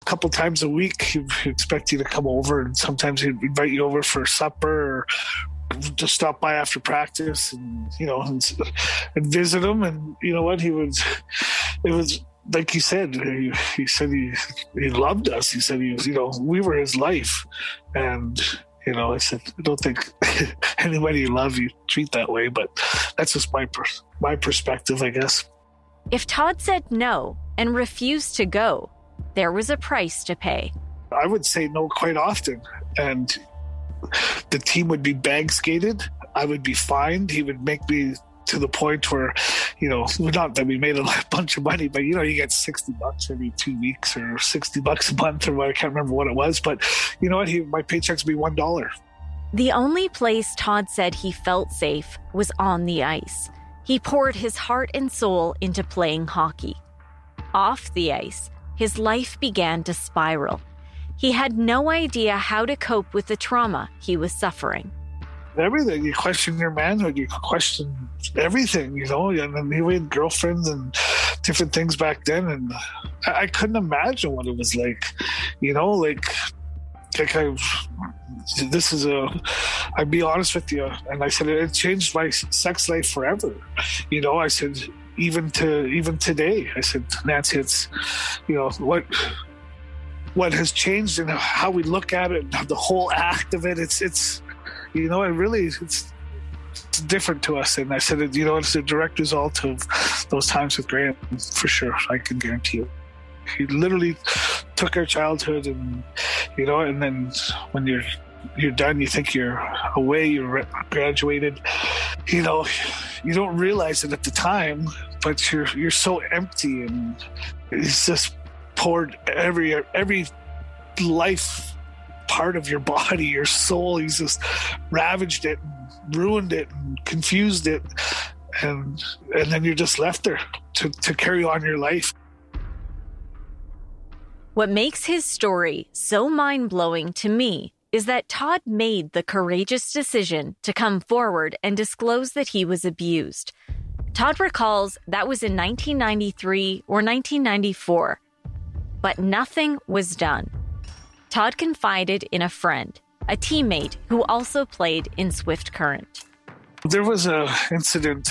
couple times a week, he'd expect you to come over, and sometimes he'd invite you over for supper or just stop by after practice and visit him. And you know what? It was like he said, he said he loved us. He said we were his life. And, I said, I don't think anybody you love you treat that way, but that's just my perspective, I guess. If Todd said no and refused to go, there was a price to pay. I would say no quite often. And the team would be bag skated. I would be fined. He would make me to the point where, not that we made a bunch of money, but, you get $60 every 2 weeks or $60 a month or what, I can't remember what it was. But you know what? My paychecks would be $1. The only place Todd said he felt safe was on the ice. He poured his heart and soul into playing hockey. Off the ice, his life began to spiral. He had no idea how to cope with the trauma he was suffering. Everything. You question your manhood. You question everything, And then we had girlfriends and different things back then. And I couldn't imagine what it was like, I'd be honest with you. And I said, it changed my sex life forever. I said, even today, I said, Nancy, it's, what has changed and how we look at it, the whole act of it, it's it's different to us. And I said, it's a direct result of those times with Graham, for sure. I can guarantee you. He literally took our childhood and, and then when you're done, you think you're away, you're graduated, you don't realize it at the time, but you're so empty, and it's just poured every life part of your body, your soul. He's just ravaged it, and ruined it, and confused it, and then you're just left there to carry on your life. What makes his story so mind-blowing to me is that Todd made the courageous decision to come forward and disclose that he was abused. Todd recalls that was in 1993 or 1994, but nothing was done. Todd confided in a friend, a teammate who also played in Swift Current. There was an incident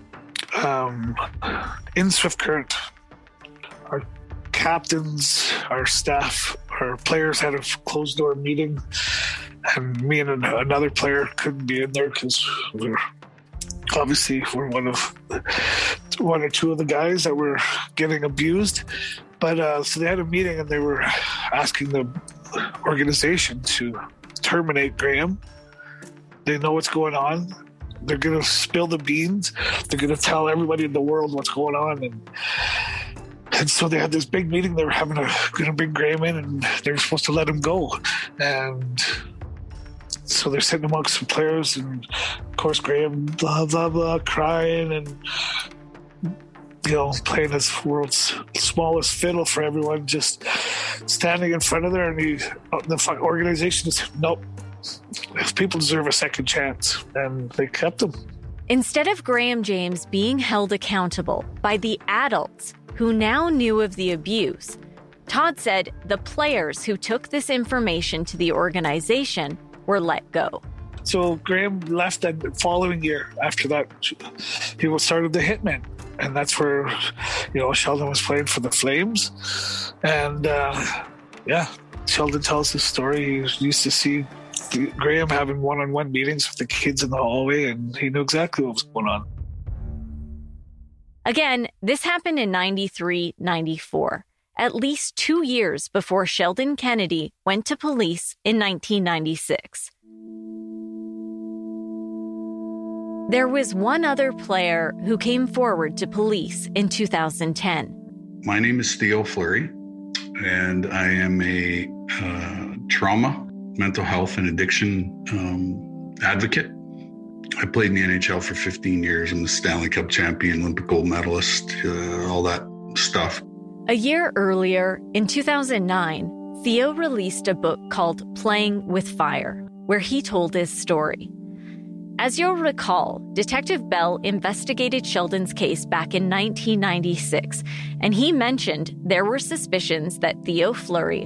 in Swift Current. Our captains, our staff, our players had a closed-door meeting, and me and another player couldn't be in there because we're one or two of the guys that were getting abused. But so they had a meeting, and they were asking the organization to terminate Graham. They know what's going on. They're going to spill the beans. They're going to tell everybody in the world what's going on. And so they had this big meeting. They were going to bring Graham in, and they were supposed to let him go. And so they're sitting amongst some players, and of course Graham, blah, blah, blah, crying and, playing his world's smallest fiddle for everyone, just standing in front of there. And the organization said, nope, people deserve a second chance. And they kept him. Instead of Graham James being held accountable by the adults who now knew of the abuse, Todd said the players who took this information to the organization were let go. So Graham left that following year. After that, he started the Hitmen. And that's where, Sheldon was playing for the Flames. And, Sheldon tells his story. He used to see Graham having one-on-one meetings with the kids in the hallway, and he knew exactly what was going on. Again, this happened in 93, 94, at least 2 years before Sheldon Kennedy went to police in 1996. There was one other player who came forward to police in 2010. My name is Theo Fleury, and I am a trauma, mental health, and addiction advocate. I played in the NHL for 15 years. I'm the Stanley Cup champion, Olympic gold medalist, all that stuff. A year earlier, in 2009, Theo released a book called Playing with Fire, where he told his story. As you'll recall, Detective Bell investigated Sheldon's case back in 1996, and he mentioned there were suspicions that Theo Fleury